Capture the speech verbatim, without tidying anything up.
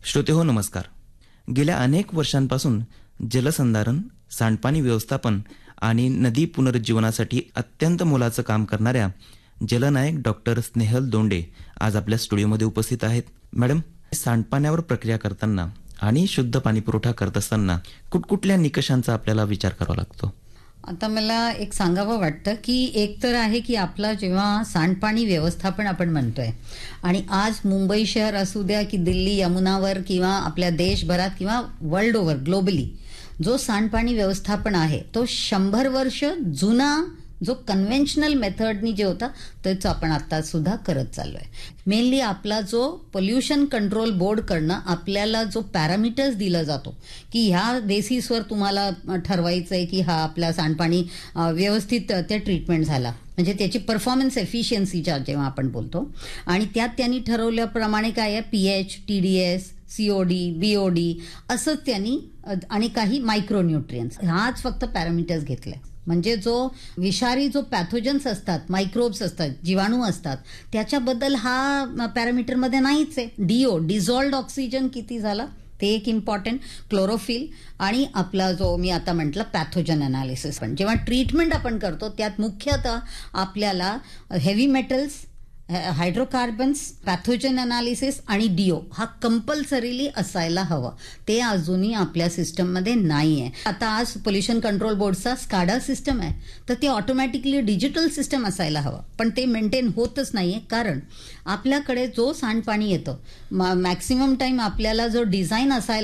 श्रोतेहो नमस्कार. गेल्या अनेक वर्षांपासून जलसंधारण, सांडपाणी व्यवस्थापन आणि नदी पुनरुज्जीवनासाठी अत्यंत मोलाचं काम करणाऱ्या जलनायक डॉक्टर स्नेहल दोंडे आज आपल्या स्टुडिओमध्ये उपस्थित आहेत. मॅडम, सांडपाण्यावर प्रक्रिया करताना आणि शुद्ध पाणी पुरवठा करत असताना कुठकुठल्या निकषांचा आपल्याला विचार करावा लागतो? आता मला एक सांगावं वाटतं की एक तर आहे की आपला जेव्हा सांडपाणी व्यवस्थापन आपण म्हणतोय आणि आज मुंबई शहर असू द्या की दिल्ली यमुनावर किंवा आपल्या देशभरात किंवा वर्ल्ड ओव्हर ग्लोबली जो सांडपाणी व्यवस्थापन आहे तो शंभर वर्ष जुना जो कन्व्हेन्शनल मेथडनी जे होता तेच आपण आता सुद्धा करत चाललोय. मेनली आपला जो पोल्युशन कंट्रोल बोर्ड कडनं आपल्याला जो पॅरामीटर्स दिला जातो की ह्या बेसिसवर तुम्हाला ठरवायचंय की हा आपला सांडपाणी व्यवस्थित ते ट्रीटमेंट झाला, म्हणजे त्याची परफॉर्मन्स एफिशियन्सीच्या जेव्हा आपण बोलतो आणि त्यात त्यांनी ठरवल्याप्रमाणे काय आहे पीएच, टीडीएस, सीओडी, बीओडी असंच त्यांनी आणि काही मायक्रोन्यूट्रियन्स हाच फक्त पॅरामीटर्स घेतले. म्हणजे जो विषारी जो पॅथोजन्स असतात, मायक्रोब्स असतात, जीवाणू असतात त्याच्याबद्दल हा पॅरामीटरमध्ये नाहीच आहे. डीओ डिझॉल्ड ऑक्सिजन किती झाला ते एक इम्पॉर्टंट, क्लोरोफिल आणि आपला जो मी आता म्हटलं पॅथोजन अनालिसिस. पण जेव्हा ट्रीटमेंट आपण करतो त्यात मुख्यतः आपल्याला heavy metals, hydrocarbons, pathogen analysis आणि डीओ हा कंपल्सरीली असायला हवं. ते अजूनही आपल्या सिस्टममध्ये नाही आहे. आता आज पोल्युशन कंट्रोल बोर्डचा स्काडा सिस्टम आहे तर ते ऑटोमॅटिकली डिजिटल सिस्टम असायला हवं, पण ते मेंटेन होतच नाहीये. कारण आपल्याकडे जो सांडपाणी येतं मॅक्सिमम टाइम आपल्याला जो डिझाईन असायला